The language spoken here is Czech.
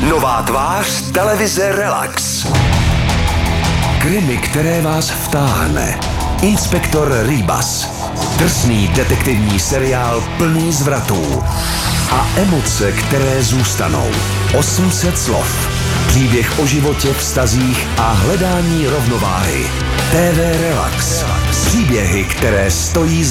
Nová tvář televize Relax. Krimi, které vás vtáhne. Inspektor Rybas. Drsný detektivní seriál plný zvratů. A emoce, které zůstanou. 800 slov. Příběh o životě, vztazích a hledání rovnováhy. TV Relax. Příběhy, které stojí za